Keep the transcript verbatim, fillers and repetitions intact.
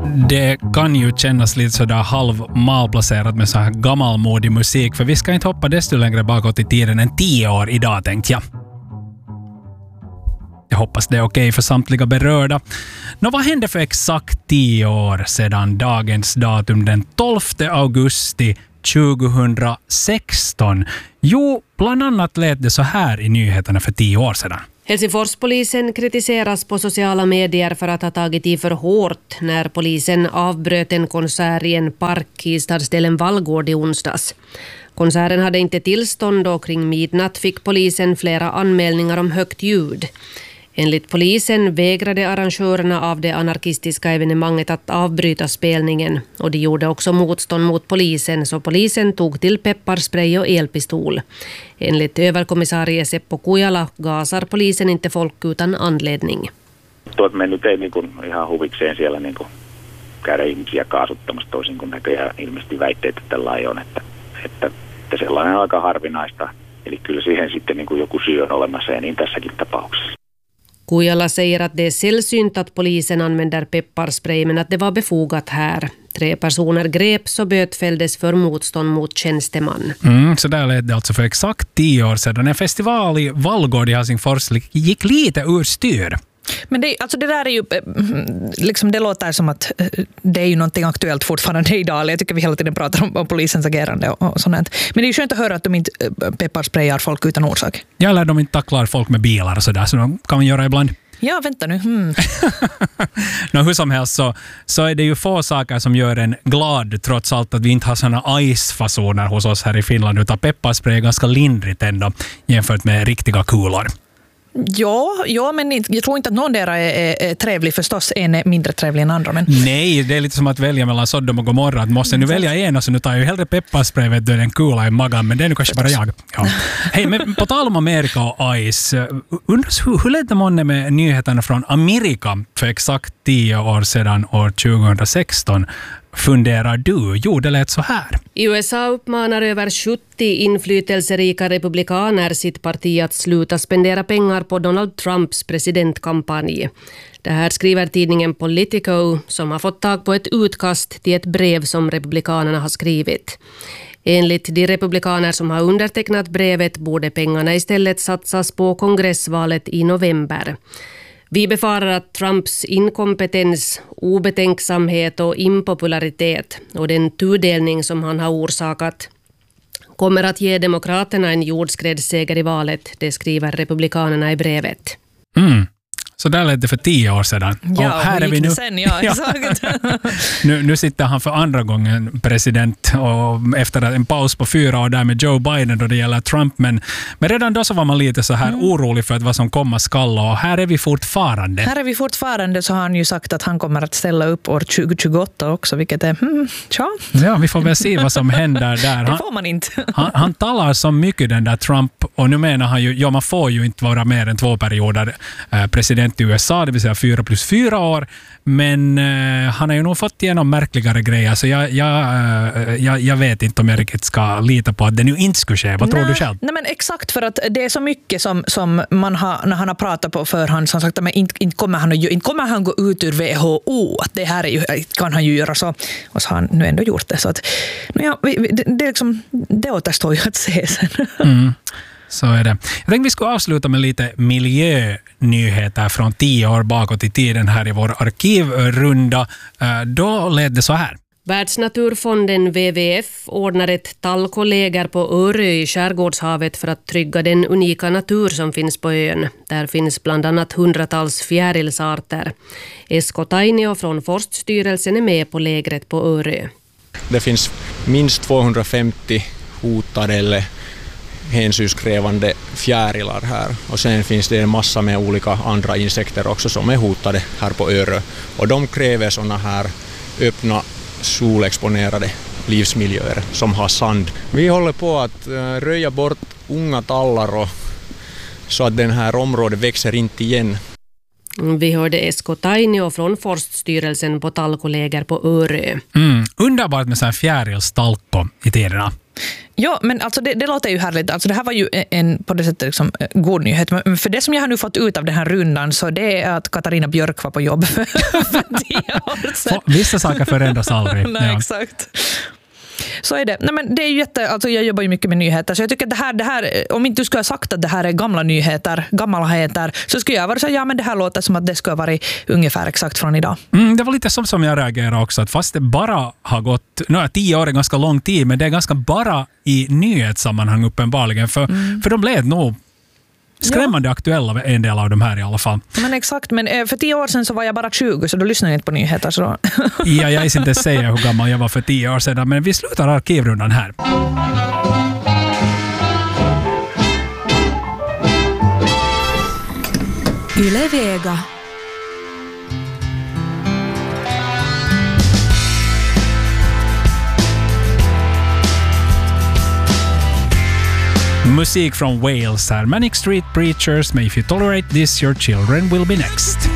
Det kan ju kännas lite sådär halvmalplacerat med så här gammalmodig musik, för vi ska inte hoppa desto längre bakåt i tiden än tio år idag, tänkte jag. Jag hoppas det är okej för samtliga berörda. Nå, vad hände för exakt tio år sedan dagens datum den tolfte augusti tjugohundrasexton? Jo, bland annat lät det så här i nyheterna för tio år sedan. Helsingforspolisen kritiseras på sociala medier för att ha tagit i för hårt när polisen avbröt en konsert i en park i stadsdelen Vallgård i onsdags. Konserten hade inte tillstånd och kring midnatt fick polisen flera anmälningar om högt ljud. Enligt polisen vägrade arrangörerna av det anarkistiska evenemanget att avbryta spelningen, och de gjorde också motstånd mot polisen, så polisen tog till pepparspray och elpistol. Enligt överkommissarie Seppo Kujala gasar polisen inte folk utan anledning. Tuot me nyt ei niinku ihan huvikseen siellä niinku käydä ihmisiä kaasuttamassa, toisin kuin näköjään ilmeisesti väitteitä tällä on, että, että, että sellainen on aika harvinaista. Eli kyllä siihen sitten niinku joku syy on olemassa, ja niin tässäkin tapauksessa. Kujala säger att det är sällsynt att polisen använder pepparspray, men att det var befogat här. Tre personer greps och bötfälldes för motstånd mot tjänsteman. Mm, så där lät det alltså för exakt tio år sedan. En festival i Vallgård i Helsingfors gick lite ur styr. Men det, alltså det där är ju, liksom det låter som att det är ju någonting aktuellt fortfarande idag. Jag tycker vi hela tiden pratar om, om polisens agerande och, och sånt. Men det är ju skönt att höra att de inte pepparsprayar folk utan orsak. Ja, eller de inte tacklar folk med bilar och sådär, så de kan man göra ibland. Ja, vänta nu. Hmm. no, hur som helst så, så är det ju få saker som gör en glad, trots allt att vi inte har såna ice-fasoner hos oss här i Finland, utan pepparspray är ganska lindrigt ändå jämfört med riktiga kulor. Ja, ja, men jag tror inte att någon där är, är trevlig. Förstås en är mindre trevlig än andra. Men... Nej, det är lite som att välja mellan Sodom och Gomorra. Att måste nu välja en, så nu tar jag ju hellre pepparspray vet du, än kula i magen. Men det är nu kanske bara jag. Ja. Hej, men på tal om Amerika och Ice. Undras hur, hur lät det månne med nyheterna från Amerika för exakt tio år sedan, år tjugohundrasexton? Funderar du? Jo, det lät så här. I U S A uppmanar över sjuttio inflytelserika republikaner sitt parti att sluta spendera pengar på Donald Trumps presidentkampanj. Det här skriver tidningen Politico, som har fått tag på ett utkast till ett brev som republikanerna har skrivit. Enligt de republikaner som har undertecknat brevet borde pengarna istället satsas på kongressvalet i november. Vi befarar att Trumps inkompetens, obetänksamhet och impopularitet och den tudelning som han har orsakat kommer att ge demokraterna en jordskredsseger i valet, det skriver republikanerna i brevet. Mm. Så där lät det för tio år sedan. Ja, och här är vi nu. Sen, ja, exakt. nu, nu sitter han för andra gången president och efter en paus på fyra år där med Joe Biden då det gäller Trump. Men, men redan då så var man lite så här mm. orolig för att vad som kommer skall, och här är vi fortfarande. Här är vi fortfarande, så har han ju sagt att han kommer att ställa upp år tjugohundratjugoåtta också, vilket är, hmm, tja. Ja, vi får väl se vad som händer där. Han, det får man inte. han, han talar så mycket den där Trump, och nu menar han ju, ja man får ju inte vara mer än två perioder eh, president i U S A, det vill säga fyra plus fyra år, men eh, han har ju nog fått igenom märkligare grejer, så jag, jag, eh, jag, jag vet inte om jag riktigt ska lita på att det nu inte skulle ske. Vad nej, tror du själv? Nej, men exakt, för att det är så mycket som, som man har, när han har pratat på förhand, som sagt att inte, inte, kommer han, inte kommer han gå ut ur W H O, att det här är ju, kan han ju göra så, och så har han nu ändå gjort det, så att ja, det, det, liksom, det återstår ju att se sen. Mm. Så är det. Jag tänkte vi skulle avsluta med lite miljönyheter från tio år bakåt i tiden här i vår arkivrunda. Då lät det så här. Världsnaturfonden W W F ordnar ett tallkolleger på Örö i skärgårdshavet för att trygga den unika natur som finns på ön. Där finns bland annat hundratals fjärilsarter. Esko Tainio från Forststyrelsen är med på lägret på Örö. Det finns minst tvåhundrafemtio hotade eller hänsynskrävande fjärilar här, och sen finns det en massa med olika andra insekter också som är hotade här på Örö, och de kräver såna här öppna solexponerade livsmiljöer som har sand. Vi håller på att röja bort unga tallar och, så att den här området växer inte igen. Vi hörde Esko Tainio från Forststyrelsen på tallkolleger på Örö. Mm, underbart med så här fjärilstalko i tiderna. Ja, men alltså det, det låter ju härligt. Alltså det här var ju en på det sättet liksom, god nyhet. Men för det som jag har nu fått ut av den här rundan så det är att Katarina Björk var på jobb för tio år sedan. Vissa saker förändras aldrig. Nej, ja. exakt. Så är det. Nej, men det är ju jätte, alltså jag jobbar ju mycket med nyheter så jag tycker att det här, det här om inte du skulle ha sagt att det här är gamla nyheter, gammalheter så skulle jag vara så ja men det här låter som att det skulle ha varit ungefär exakt från idag. Mm, det var lite som, som jag reagerade också att fast det bara har gått, nu är tio år är ganska lång tid men det är ganska bara i nyhetssammanhang uppenbarligen för, mm. för de blev nog skrämmande ja. aktuella en del av de här i alla fall. Men exakt, men för tio år sedan så var jag bara tjugo så då lyssnade jag inte på nyheter. Så då. Ja, jag är inte säga hur gammal jag var för tio år sedan men vi slutar arkivrundan här. Yle Vega. Musik från Wales här. Manic Street Preachers med If You Tolerate This Your Children Will Be Next.